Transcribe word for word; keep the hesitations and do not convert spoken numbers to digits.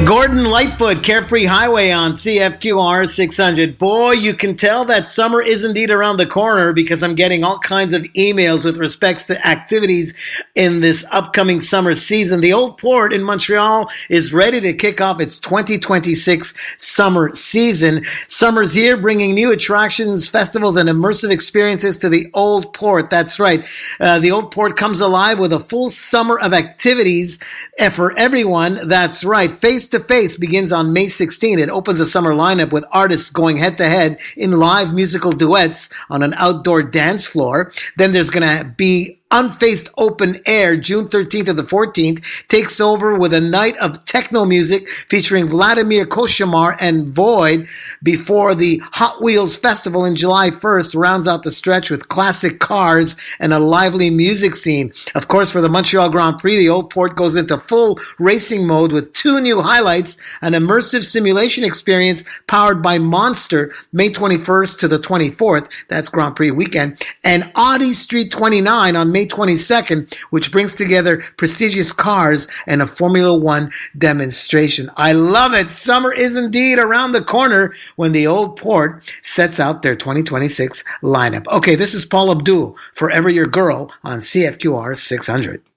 Gordon Lightfoot, Carefree Highway on C F Q R six hundred. Boy, you can tell that summer is indeed around the corner because I'm getting all kinds of emails with respects to activities in this upcoming summer season. The Old Port in Montreal is ready to kick off its twenty twenty-six summer season. Summer's here, bringing new attractions, festivals, and immersive experiences to the Old Port. That's right. Uh, the Old Port comes alive with a full summer of activities for everyone. That's right. Face to Face begins on May sixteenth. It opens a summer lineup with artists going head to head in live musical duets on an outdoor dance floor. Then there's going to be Unfaced Open Air, June thirteenth to the fourteenth, takes over with a night of techno music featuring Vladimir Koshimar and Void before the Hot Wheels Festival in July first rounds out the stretch with classic cars and a lively music scene. Of course, for the Montreal Grand Prix, the Old Port goes into full racing mode with two new highlights, an immersive simulation experience powered by Monster, May twenty-first to the twenty-fourth, that's Grand Prix weekend, and Audi Street twenty-nine on May twenty-second, which brings together prestigious cars and a Formula One demonstration. I love it. Summer is indeed around the corner when the Old Port sets out their twenty twenty-six lineup. Okay, this is Paul Abdul, Forever Your Girl on C F Q R six hundred.